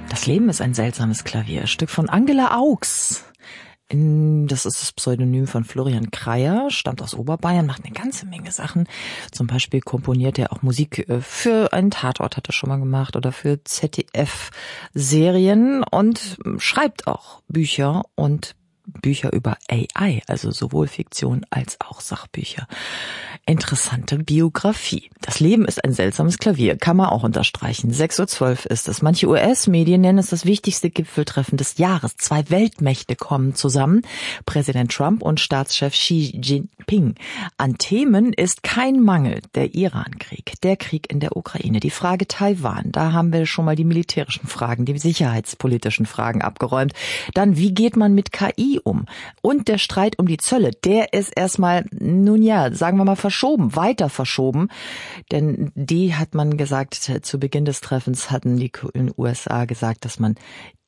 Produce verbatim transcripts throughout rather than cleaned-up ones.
Das Leben ist ein seltsames Klavier. Stück von Angela Augs. In, das ist das Pseudonym von Florian Kreyer, stammt aus Oberbayern, macht eine ganze Menge Sachen. Zum Beispiel komponiert er auch Musik für einen Tatort, hat er schon mal gemacht, oder für Z D F-Serien und schreibt auch Bücher und Bücher über A I, also sowohl Fiktion als auch Sachbücher. Interessante Biografie. Das Leben ist ein seltsames Klavier, kann man auch unterstreichen. sechs Uhr zwölf ist es. Manche U S-Medien nennen es das wichtigste Gipfeltreffen des Jahres. Zwei Weltmächte kommen zusammen, Präsident Trump und Staatschef Xi Jinping. An Themen ist kein Mangel. Der Iran-Krieg, der Krieg in der Ukraine, die Frage Taiwan. Da haben wir schon mal die militärischen Fragen, die sicherheitspolitischen Fragen abgeräumt. Dann, wie geht man mit K I um? Und der Streit um die Zölle, der ist erstmal, nun ja, sagen wir mal verschoben, weiter verschoben. Denn die hat man gesagt, zu Beginn des Treffens hatten die U S A gesagt, dass man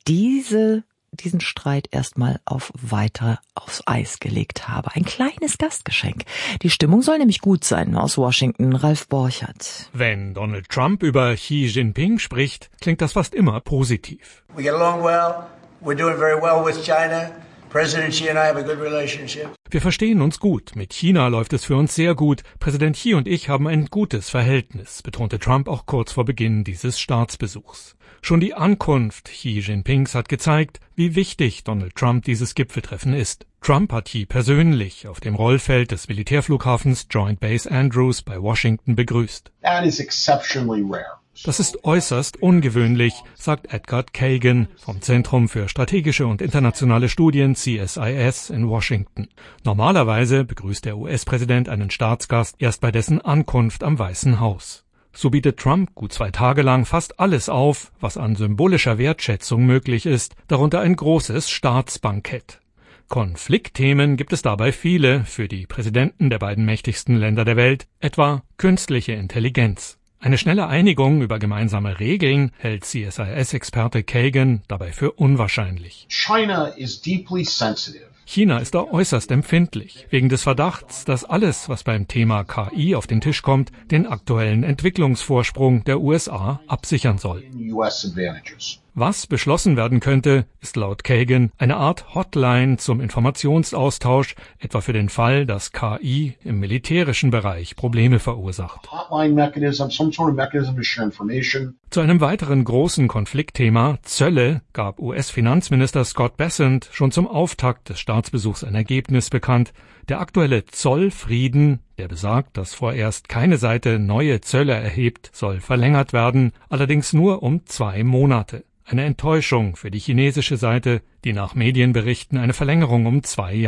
diese, diesen Streit erstmal auf weiter aufs Eis gelegt habe. Ein kleines Gastgeschenk. Die Stimmung soll nämlich gut sein. Aus Washington, Ralf Borchert. Wenn Donald Trump über Xi Jinping spricht, klingt das fast immer positiv. We get along well. We're doing very well with China. President Xi and I have a good relationship. Wir verstehen uns gut. Mit China läuft es für uns sehr gut. Präsident Xi und ich haben ein gutes Verhältnis, betonte Trump auch kurz vor Beginn dieses Staatsbesuchs. Schon die Ankunft Xi Jinpings hat gezeigt, wie wichtig Donald Trump dieses Gipfeltreffen ist. Trump hat Xi persönlich auf dem Rollfeld des Militärflughafens Joint Base Andrews bei Washington begrüßt. That is exceptionally rare. Das ist äußerst ungewöhnlich, sagt Edgar Kagan vom Zentrum für strategische und internationale Studien C S I S in Washington. Normalerweise begrüßt der U S-Präsident einen Staatsgast erst bei dessen Ankunft am Weißen Haus. So bietet Trump gut zwei Tage lang fast alles auf, was an symbolischer Wertschätzung möglich ist, darunter ein großes Staatsbankett. Konfliktthemen gibt es dabei viele für die Präsidenten der beiden mächtigsten Länder der Welt, etwa künstliche Intelligenz. Eine schnelle Einigung über gemeinsame Regeln hält C S I S-Experte Kagan dabei für unwahrscheinlich. China is deeply sensitive. China ist da äußerst empfindlich, wegen des Verdachts, dass alles, was beim Thema K I auf den Tisch kommt, den aktuellen Entwicklungsvorsprung der U S A absichern soll. Was beschlossen werden könnte, ist laut Kagan eine Art Hotline zum Informationsaustausch, etwa für den Fall, dass K I im militärischen Bereich Probleme verursacht. Zu einem weiteren großen Konfliktthema, Zölle, gab U S-Finanzminister Scott Bessent schon zum Auftakt des Staatsbesuchs ein Ergebnis bekannt. Der aktuelle Zollfrieden, der besagt, dass vorerst keine Seite neue Zölle erhebt, soll verlängert werden, allerdings nur um zwei Monate. Eine Enttäuschung für die chinesische Seite, die nach Medienberichten eine Verlängerung um zwei